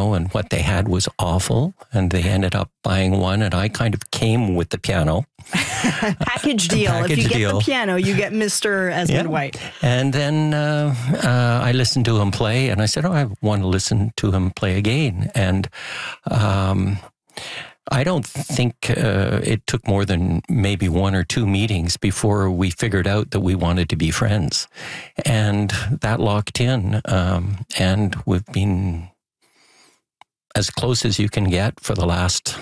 piano, and what they had was awful, and they ended up buying one, and I kind of came with the piano. Package deal. If you get the piano, you get Mr. Esmond White. And then I listened to him play, and I said, I want to listen to him play again. And I don't think it took more than maybe one or two meetings before we figured out that we wanted to be friends. And that locked in. And we've been as close as you can get for the last,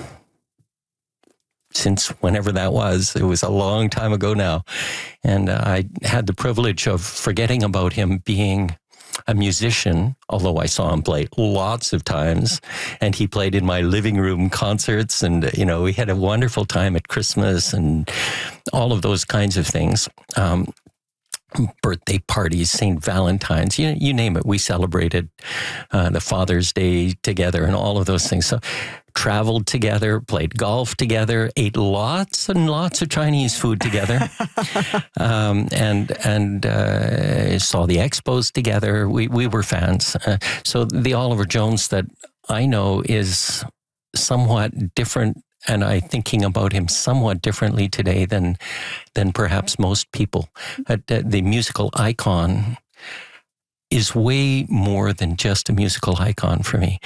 since whenever that was. It was a long time ago now. And I had the privilege of forgetting about him being a musician, although I saw him play lots of times, and he played in my living room concerts, and we had a wonderful time at Christmas and all of those kinds of things. Birthday parties, St. Valentine's, you name it. We celebrated the Father's Day together and all of those things. So traveled together, played golf together, ate lots and lots of Chinese food together, and saw the expos together. We were fans. So the Oliver Jones that I know is somewhat different, and I'm thinking about him somewhat differently today than perhaps most people. The musical icon is way more than just a musical icon for me.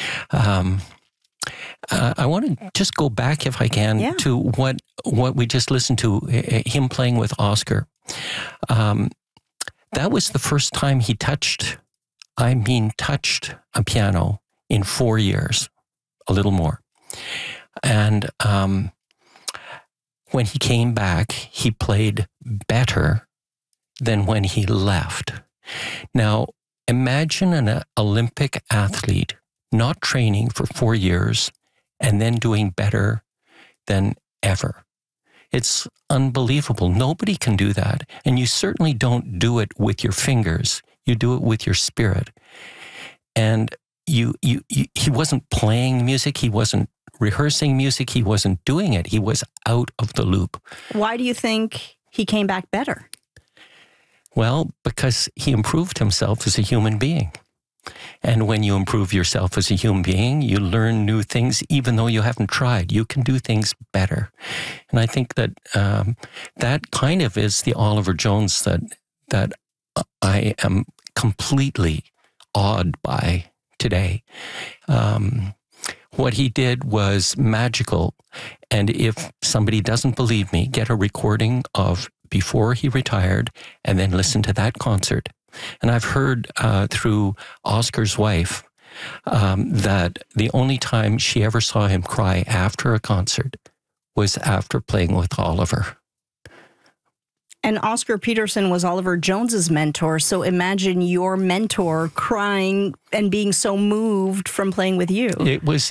I want to just go back, if I can, to what we just listened to, him playing with Oscar. That was the first time he touched a piano in 4 years, a little more. And when he came back, he played better than when he left. Now, imagine an Olympic athlete not training for 4 years and then doing better than ever. It's unbelievable. Nobody can do that. And you certainly don't do it with your fingers. You do it with your spirit. And he wasn't playing music. He wasn't rehearsing music. He wasn't doing it. He was out of the loop. Why do you think he came back better? Well, because he improved himself as a human being. And when you improve yourself as a human being, you learn new things, even though you haven't tried. You can do things better. And I think that that kind of is the Oliver Jones that I am completely awed by today. What he did was magical. And if somebody doesn't believe me, get a recording of before he retired and then listen to that concert. And I've heard through Oscar's wife that the only time she ever saw him cry after a concert was after playing with Oliver. And Oscar Peterson was Oliver Jones's mentor. So imagine your mentor crying and being so moved from playing with you. It was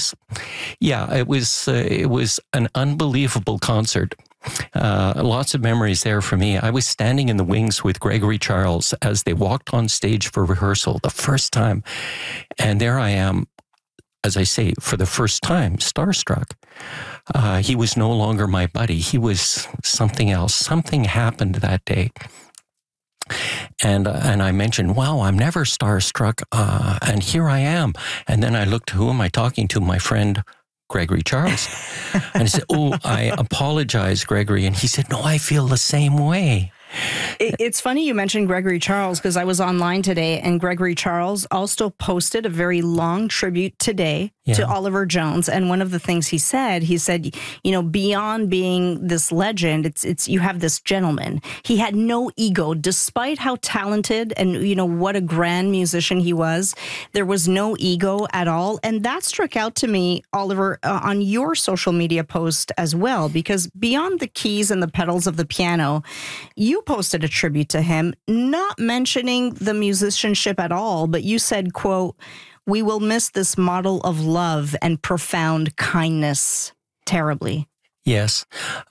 an unbelievable concert. Lots of memories there for me. I was standing in the wings with Gregory Charles as they walked on stage for rehearsal the first time. And there I am, as I say, for the first time, starstruck. He was no longer my buddy. He was something else. Something happened that day. And I mentioned, wow, I'm never starstruck. And here I am. And then I looked, who am I talking to? My friend, Gregory Charles. And I said, oh, I apologize, Gregory. And he said, no, I feel the same way. It's funny you mentioned Gregory Charles, because I was online today and Gregory Charles also posted a very long tribute today to Oliver Jones. And one of the things he said, beyond being this legend, it's you have this gentleman. He had no ego, despite how talented and, what a grand musician he was. There was no ego at all. And that struck out to me, Oliver, on your social media post as well, because beyond the keys and the pedals of the piano, you posted a tribute to him, not mentioning the musicianship at all, but you said, quote, "We will miss this model of love and profound kindness terribly." Yes.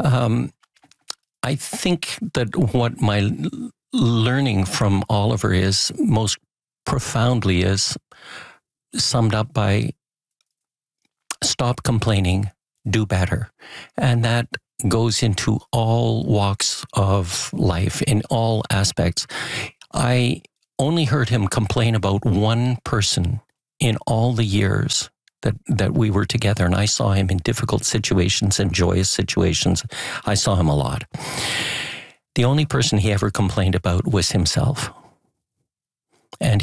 I think that what my learning from Oliver is most profoundly is summed up by stop complaining, do better. And that goes into all walks of life, in all aspects. I only heard him complain about one person in all the years that we were together, and I saw him in difficult situations and joyous situations. I saw him a lot. The only person he ever complained about was himself. And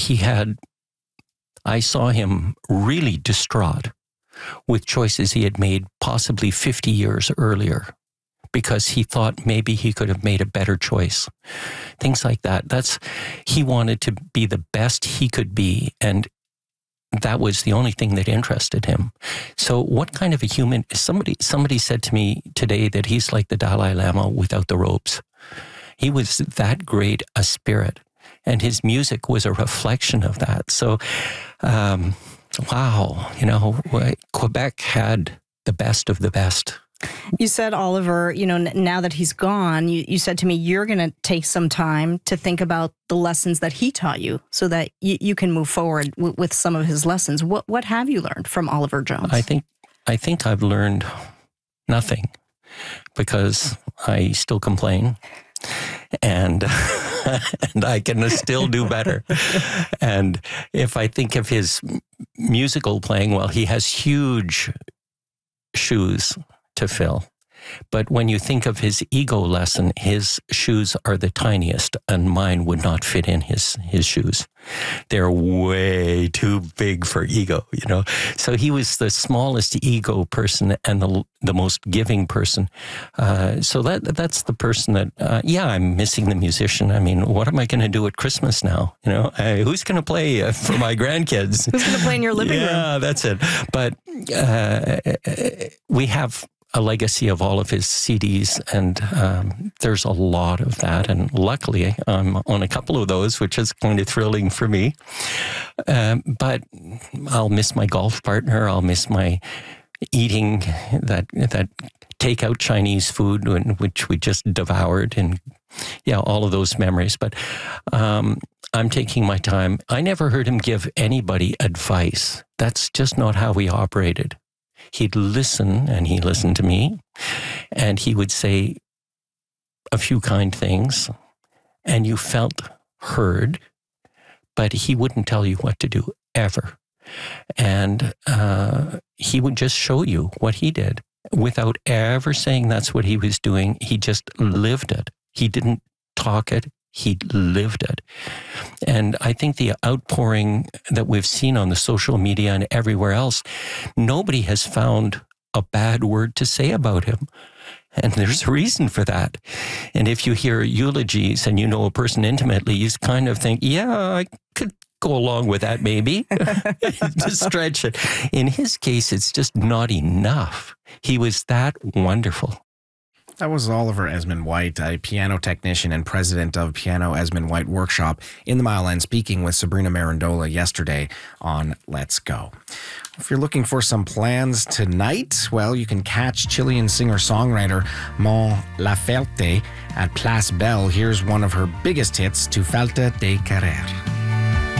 I saw him really distraught with choices he had made possibly 50 years earlier, because he thought maybe he could have made a better choice. Things like that. He wanted to be the best he could be, and that was the only thing that interested him. So what kind of a human, somebody said to me today that he's like the Dalai Lama without the robes. He was that great a spirit, and his music was a reflection of that. So, wow, Quebec had the best of the best. You said, Oliver, now that he's gone, you said to me, you're going to take some time to think about the lessons that he taught you so that you can move forward with some of his lessons. What have you learned from Oliver Jones? I think I've learned nothing, because I still complain, and and I can still do better. And if I think of his musical playing, well, he has huge shoes to fill. But when you think of his ego lesson, his shoes are the tiniest, and mine would not fit in his shoes. They're way too big for ego, So he was the smallest ego person and the most giving person. So that's the person that, I'm missing the musician. I mean, what am I going to do at Christmas now? Who's going to play for my grandkids? Who's going to play in your living room? Yeah, that's it. But we have a legacy of all of his CDs, and there's a lot of that. And luckily, I'm on a couple of those, which is kind of thrilling for me. But I'll miss my golf partner. I'll miss my eating that takeout Chinese food, which we just devoured, and all of those memories. But I'm taking my time. I never heard him give anybody advice. That's just not how he operated. He'd listen, and he listened to me, and he would say a few kind things, and you felt heard, but he wouldn't tell you what to do, ever. And he would just show you what he did without ever saying that's what he was doing. He just lived it. He didn't talk it. He lived it. And I think the outpouring that we've seen on the social media and everywhere else, nobody has found a bad word to say about him. And there's a reason for that. And if you hear eulogies and you know a person intimately, you kind of think, I could go along with that maybe, to stretch it. In his case, it's just not enough. He was that wonderful. That was Oliver Esmond White, a piano technician and president of Piano Esmond White Workshop in the Mile End, speaking with Sabrina Marandola yesterday on Let's Go. If you're looking for some plans tonight, well, you can catch Chilean singer-songwriter Mon Laferte at Place Belle. Here's one of her biggest hits, Tu falta de querer.